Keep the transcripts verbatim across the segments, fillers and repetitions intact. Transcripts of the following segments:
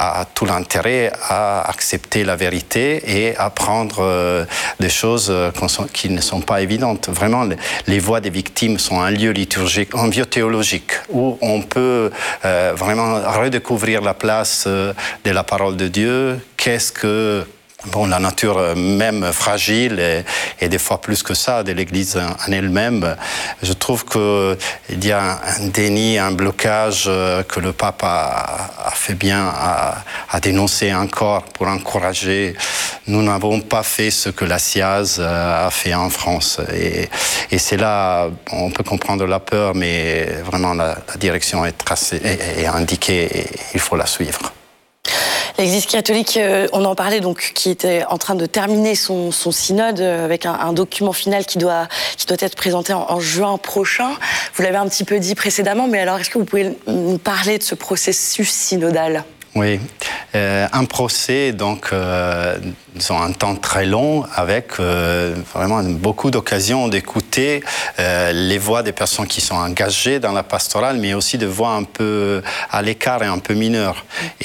a tout l'intérêt à accepter la vérité et à prendre euh, des choses qui ne sont pas évidentes. Vraiment, les voix des victimes sont un lieu liturgique, un lieu théologique, où on peut euh, vraiment redécouvrir la place euh, de la parole de Dieu. Qu'est-ce que Bon, la nature même fragile et, et des fois plus que ça de l'Église en elle-même. Je trouve qu'il y a un déni, un blocage que le pape a, a fait bien à, à dénoncer encore pour encourager. Nous n'avons pas fait ce que la S I A Z a fait en France. Et, et c'est là, on peut comprendre la peur, mais vraiment la, la direction est tracée et, et indiquée et il faut la suivre. L'Église catholique, on en parlait, donc, qui était en train de terminer son, son synode avec un, un document final qui doit, qui doit être présenté en, en juin prochain. Vous l'avez un petit peu dit précédemment, mais alors est-ce que vous pouvez nous parler de ce processus synodal ? Oui, euh, un procès, donc, euh, disons, un temps très long, avec euh, vraiment beaucoup d'occasions d'écouter euh, les voix des personnes qui sont engagées dans la pastorale, mais aussi de voix un peu à l'écart et un peu mineures.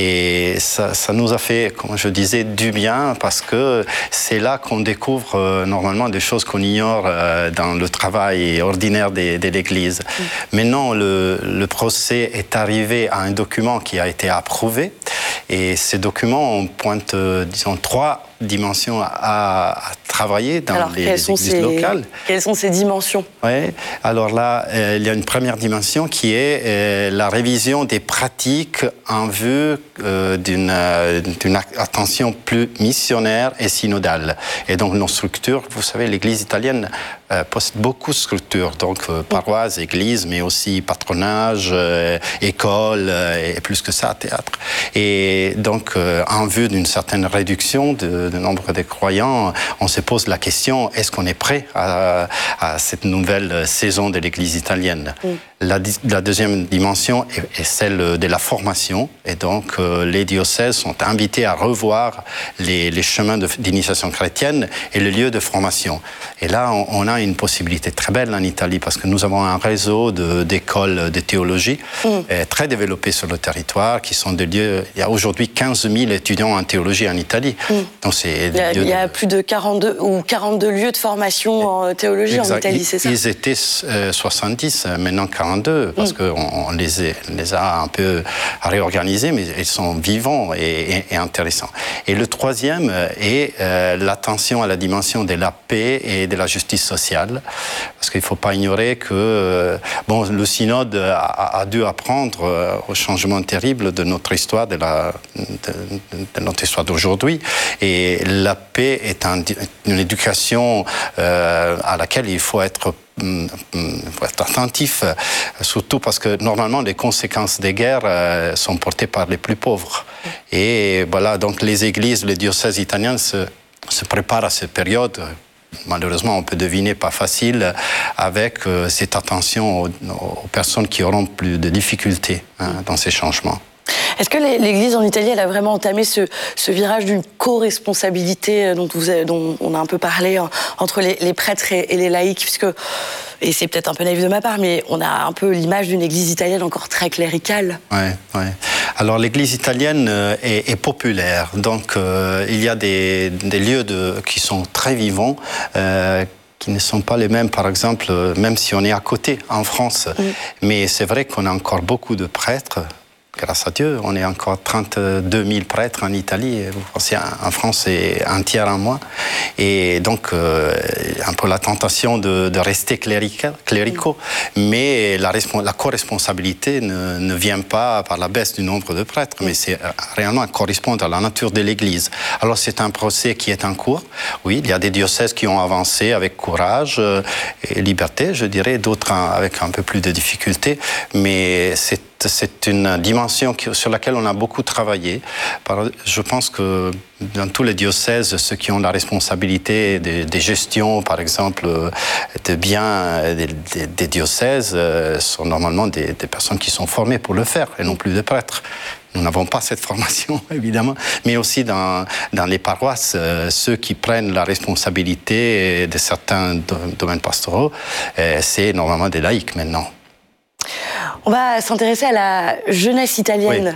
Et ça, ça nous a fait, comme je disais, du bien, parce que c'est là qu'on découvre euh, normalement des choses qu'on ignore euh, dans le travail ordinaire de, de l'Église. Mm. Maintenant, le, le procès est arrivé à un document qui a été approuvé. Et ces documents, on pointe, euh, disons, trois dimensions à, à travailler dans alors, les, les églises ces, locales. Quelles sont ces dimensions ? Oui, alors là, euh, il y a une première dimension qui est euh, la révision des pratiques en vue euh, d'une, euh, d'une attention plus missionnaire et synodale. Et donc, nos structures, vous savez, l'Église italienne euh, possède beaucoup de structures, donc euh, paroisse, église, mais aussi patronage, euh, école, euh, et plus que ça, théâtre. Et donc, euh, en vue d'une certaine réduction de le nombre de croyants, on se pose la question, est-ce qu'on est prêt à, à cette nouvelle saison de l'Église italienne ? Mm. La, la deuxième dimension est, est celle de la formation, et donc euh, les diocèses sont invités à revoir les, les chemins de, d'initiation chrétienne et le lieu de formation. Et là, on, on a une possibilité très belle en Italie, parce que nous avons un réseau de, d'écoles de théologie mm. euh, très développé sur le territoire, qui sont des lieux, il y a aujourd'hui quinze mille étudiants en théologie en Italie. Mm. Donc c'est il y a, il y a de... plus de quarante-deux, ou quarante-deux lieux de formation en théologie exact. En Italie, c'est ça ? Ils étaient euh, soixante-dix, maintenant quarante-deux, parce mm. qu'on on les, les a un peu réorganisés, mais ils sont vivants et, et, et intéressants. Et le troisième est euh, l'attention à la dimension de la paix et de la justice sociale, parce qu'il ne faut pas ignorer que euh, bon, le synode a, a dû apprendre euh, au changement terrible de notre histoire, de, la, de, de notre histoire d'aujourd'hui, et la paix est un, une éducation euh, à laquelle il faut être Il faut être attentif, surtout parce que normalement les conséquences des guerres euh, sont portées par les plus pauvres. Et voilà, donc les églises, les diocèses italiens se, se préparent à cette période. Malheureusement, on peut deviner pas facile, avec euh, cette attention aux, aux personnes qui auront plus de difficultés hein, dans ces changements. Est-ce que l'Église en Italie, elle a vraiment entamé ce, ce virage d'une co-responsabilité dont, vous avez, dont on a un peu parlé entre les, les prêtres et, et les laïcs, puisque, et c'est peut-être un peu naïf de ma part, mais on a un peu l'image d'une Église italienne encore très cléricale. Oui, oui. Alors l'Église italienne est, est populaire, donc euh, il y a des, des lieux de, qui sont très vivants, euh, qui ne sont pas les mêmes, par exemple, même si on est à côté, en France. Mm. Mais c'est vrai qu'on a encore beaucoup de prêtres. Grâce à Dieu, on est encore trente-deux mille prêtres en Italie. Vous pensez, en France, c'est un tiers en moins. Et donc, euh, un peu la tentation de, de rester clérica, cléricaux. Mais la, la co-responsabilité ne, ne vient pas par la baisse du nombre de prêtres, mais c'est réellement correspond à la nature de l'Église. Alors, c'est un procès qui est en cours. Oui, il y a des diocèses qui ont avancé avec courage et liberté, je dirais, d'autres avec un peu plus de difficultés. Mais c'est C'est une dimension sur laquelle on a beaucoup travaillé. Je pense que dans tous les diocèses, ceux qui ont la responsabilité des, des gestions, par exemple, de biens des, des, des diocèses, sont normalement des, des personnes qui sont formées pour le faire, et non plus des prêtres. Nous n'avons pas cette formation, évidemment, mais aussi dans, dans les paroisses, euh, ceux qui prennent la responsabilité de certains domaines pastoraux, euh, c'est normalement des laïcs maintenant. On va s'intéresser à la jeunesse italienne. Oui.